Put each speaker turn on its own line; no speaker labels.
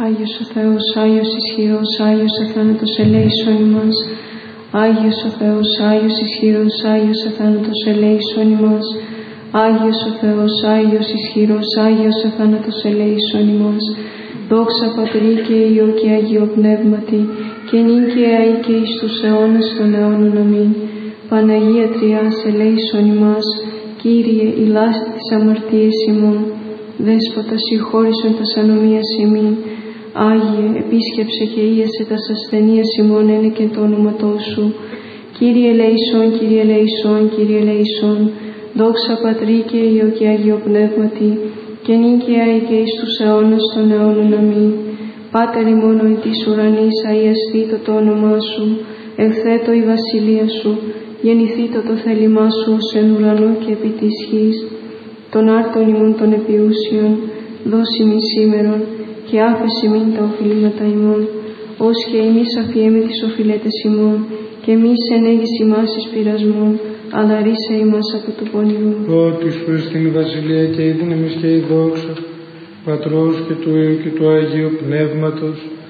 Άγιος ο Θεός, Άγιος ισχυρός, Άγιος αθάνατος ελέησον ημάς. Άγιος ο Θεός, Άγιος ισχυρός, Άγιος αθάνατος ελέησον ημάς. Άγιος ο Θεός, Άγιος ισχυρός, Άγιος αθάνατος ελέησον ημάς. Δόξα Πατρί και Υιό και Αγίο Πνεύματι, και νυν και αεί και εις τους αιώνας των αιώνων. Αμήν. Παναγία Τριάς ελέησον ημάς. Κύριε, ηλάστη τις αμαρτίες ημών. Δέσποτα συγχώρησον τας ανομίας ημίν. Άγιε, επίσκεψε και ίεσε τας ασθενείας ημών ένε και το όνοματό σου. Κύριε ελέησον, Κύριε ελέησον, Κύριε ελέησον. Δόξα Πατρί και Υιό και Αγίο Πνεύματι, και νυν και αεί και εις τους αιώνας των αιώνων. Αμήν. Πάτερ ημών ω εις ουρανής, αγιαστήτω το όνομά σου. Ελθέτω η βασιλεία σου. Γεννηθήτω το θέλημά σου ως εν ουρανό και επί της γης. Των άρτων ημών των επιούσιων, δώσει μη σήμερον, και άφεση μην τα οφειλήματα ημών, ως και εμείς αφιέμε τις οφειλέτες ημών, και μη ενέγεις ημάς εις πειρασμόν, αλλά ρίσε ημάς από του πονηρού.
Ότι σου εστιν η βασιλεία και η δύναμις και η δόξα, Πατρός και του Υιού και του Αγίου Πνεύματος,